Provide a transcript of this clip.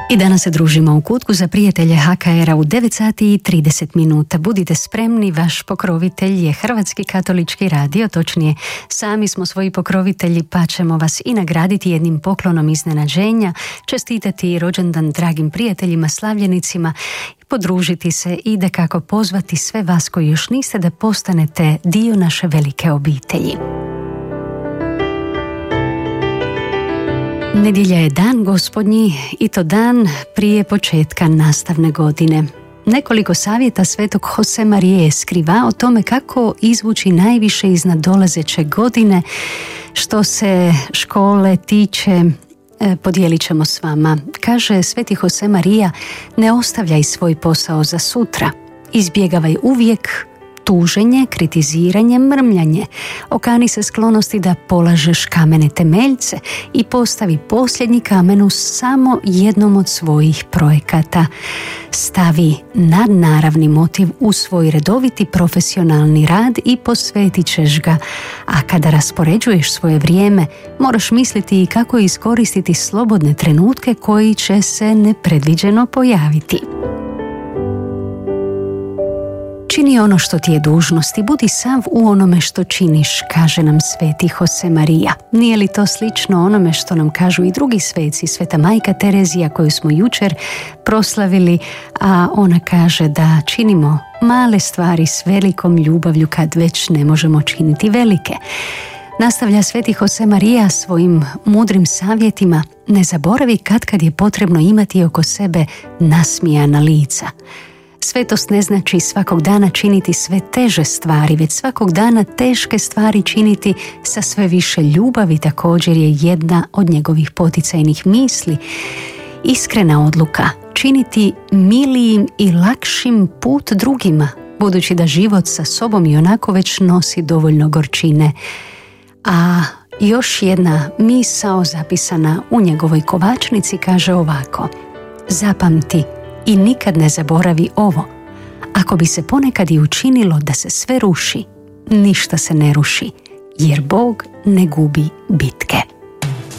I danas se družimo u kutku za prijatelje HKR-a u 9 sati i 30 minuta. Budite spremni, vaš pokrovitelj je Hrvatski katolički radio, točnije sami smo svoji pokrovitelji, pa ćemo vas i nagraditi jednim poklonom iznenađenja, čestitati rođendan dragim prijateljima, slavljenicima, podružiti se i dakako pozvati sve vas koji još niste da postanete dio naše velike obitelji. Nedjelja je dan Gospodnji i to dan prije početka nastavne godine. Nekoliko savjeta svetog Jose Marije skriva o tome kako izvući najviše iz nadolazeće godine. Što se škole tiče, podijelit ćemo s vama. Kaže sveti Jose Marija, ne ostavljaj svoj posao za sutra. Izbjegavaj uvijek tuženje, kritiziranje, mrmljanje. Okani se sklonosti da polažeš kamene temeljce i postavi posljednji kamen u samo jednom od svojih projekata. Stavi nadnaravni motiv u svoj redoviti profesionalni rad i posvetit ćeš ga. A kada raspoređuješ svoje vrijeme, moraš misliti i kako iskoristiti slobodne trenutke koji će se nepredviđeno pojaviti. Čini ono što ti je dužnost i budi sav u onome što činiš, kaže nam sveti Jose Marija. Nije li to slično onome što nam kažu i drugi sveci, sveta majka Terezija koju smo jučer proslavili, a ona kaže da činimo male stvari s velikom ljubavlju kad već ne možemo činiti velike. Nastavlja sveti Jose Marija svojim mudrim savjetima, ne zaboravi kad je potrebno imati oko sebe nasmijana lica. Svetost ne znači svakog dana činiti sve teže stvari, već svakog dana teške stvari činiti sa sve više ljubavi, također je jedna od njegovih poticajnih misli. Iskrena odluka činiti milijim i lakšim put drugima, budući da život sa sobom i onako već nosi dovoljno gorčine. A još jedna misao zapisana u njegovoj kovačnici kaže ovako: zapamti i nikad ne zaboravi ovo. Ako bi se ponekad i učinilo da se sve ruši, ništa se ne ruši, jer Bog ne gubi bitke.